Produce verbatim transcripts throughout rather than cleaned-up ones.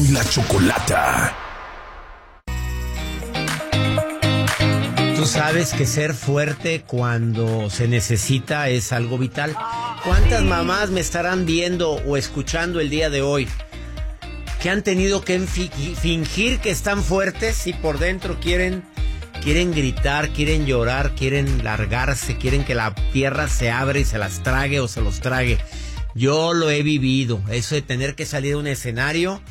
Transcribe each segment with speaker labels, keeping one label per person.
Speaker 1: La Chocolata.
Speaker 2: Tú sabes que ser fuerte cuando se necesita es algo vital. ¿Cuántas mamás me estarán viendo o escuchando el día de hoy que han tenido que fingir que están fuertes y por dentro quieren, quieren gritar, quieren llorar, quieren largarse, quieren que la tierra se abra y se las trague o se los trague? Yo lo he vivido, eso de tener que salir a un escenario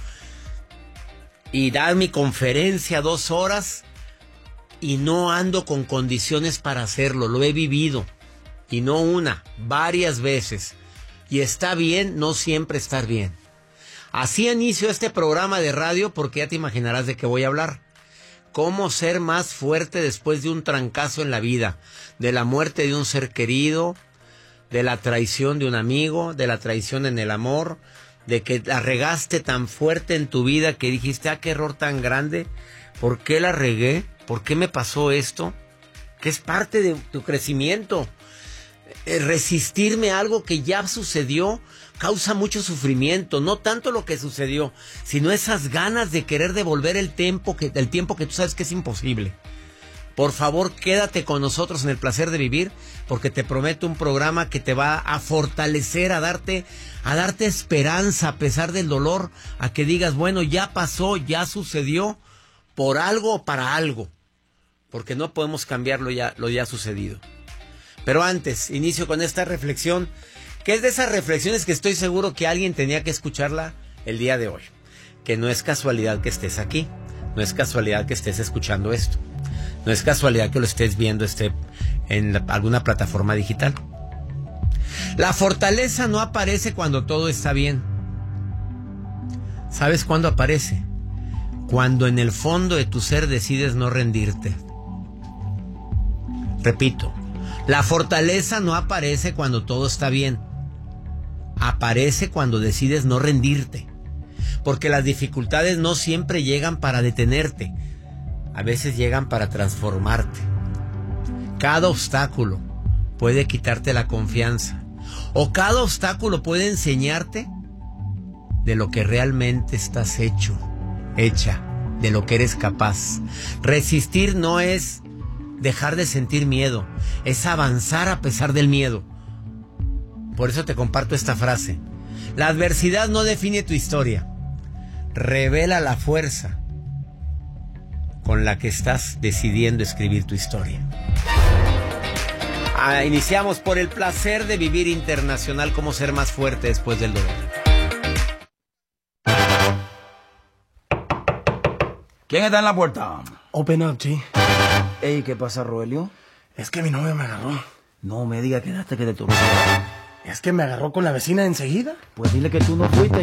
Speaker 2: y dar mi conferencia dos horas y no ando con condiciones para hacerlo. Lo he vivido, y no una, varias veces. Y está bien no siempre estar bien. Así inicio este programa de radio, porque ya te imaginarás de qué voy a hablar. Cómo ser más fuerte después de un trancazo en la vida, de la muerte de un ser querido, de la traición de un amigo, de la traición en el amor, de que la regaste tan fuerte en tu vida que dijiste, ah, qué error tan grande, ¿por qué la regué? ¿Por qué me pasó esto? Que es parte de tu crecimiento. Eh, resistirme a algo que ya sucedió causa mucho sufrimiento. No tanto lo que sucedió, sino esas ganas de querer devolver el tiempo que, el tiempo que tú sabes que es imposible. Por favor, quédate con nosotros en El Placer de Vivir, porque te prometo un programa que te va a fortalecer, a darte, a darte esperanza a pesar del dolor, a que digas, bueno, ya pasó, ya sucedió, por algo o para algo. Porque no podemos cambiar lo ya, lo ya sucedido. Pero antes, inicio con esta reflexión, que es de esas reflexiones que estoy seguro que alguien tenía que escucharla el día de hoy. Que no es casualidad que estés aquí, no es casualidad que estés escuchando esto, no es casualidad que lo estés viendo este, en la, alguna plataforma digital. La fortaleza no aparece cuando todo está bien. ¿Sabes cuándo aparece? Cuando en el fondo de tu ser decides no rendirte. Repito, la fortaleza no aparece cuando todo está bien. Aparece cuando decides no rendirte. Porque las dificultades no siempre llegan para detenerte. A veces llegan para transformarte. Cada obstáculo puede quitarte la confianza. O cada obstáculo puede enseñarte de lo que realmente estás hecho, hecha, de lo que eres capaz. Resistir no es dejar de sentir miedo, es avanzar a pesar del miedo. Por eso te comparto esta frase. La adversidad no define tu historia, revela la fuerza con la que estás decidiendo escribir tu historia. Ah, iniciamos por El Placer de Vivir Internacional, cómo ser más fuerte después del dolor.
Speaker 3: ¿Quién está en la puerta?
Speaker 4: Open up, G.
Speaker 3: Ey, ¿qué pasa, Roelio?
Speaker 4: Es que mi novia me agarró.
Speaker 3: No me diga que daste que te turbó.
Speaker 4: Es que me agarró con la vecina enseguida.
Speaker 3: Pues dile que tú no fuiste.